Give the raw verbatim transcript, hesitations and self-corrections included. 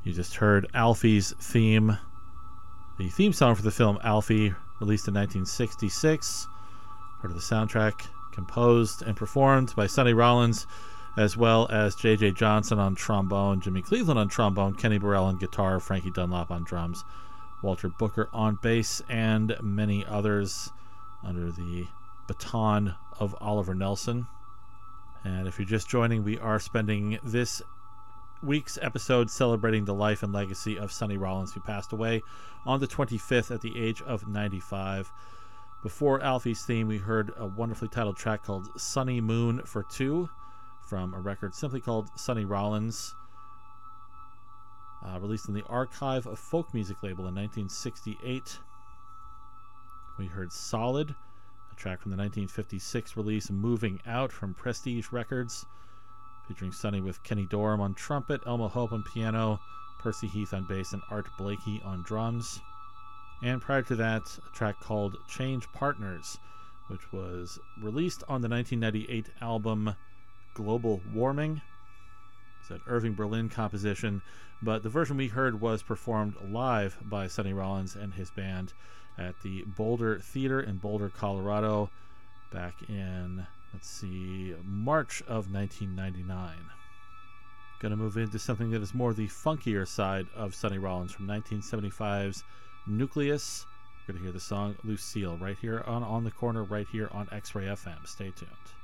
You just heard Alfie's theme, the theme song for the film Alfie, released in nineteen sixty-six, part of the soundtrack, composed and performed by Sonny Rollins, as well as J J Johnson on trombone, Jimmy Cleveland on trombone, Kenny Burrell on guitar, Frankie Dunlop on drums, Walter Booker on bass, and many others under the baton of Oliver Nelson. And if you're just joining, we are spending this week's episode celebrating the life and legacy of Sonny Rollins, who passed away on the twenty-fifth at the age of ninety-five. Before Alfie's theme, we heard a wonderfully titled track called Sunny Moon for Two from a record simply called Sonny Rollins, uh, released in the Archive of Folk Music label in nineteen sixty-eight. We heard Solid, a track from the nineteen fifty-six release Moving Out from Prestige Records, featuring Sonny with Kenny Dorham on trumpet, Elmo Hope on piano, Percy Heath on bass, and Art Blakey on drums. And prior to that, a track called Change Partners, which was released on the nineteen ninety-eight album Global Warming. It's an Irving Berlin composition, but the version we heard was performed live by Sonny Rollins and his band at the Boulder Theater in Boulder, Colorado, back in, let's see, March of nineteen ninety-nine. Gonna move into something that is more the funkier side of Sonny Rollins from nineteen seventy-five's Nucleus. We're gonna hear the song Lucille right here on On the Corner, right here on X-Ray F M. Stay tuned.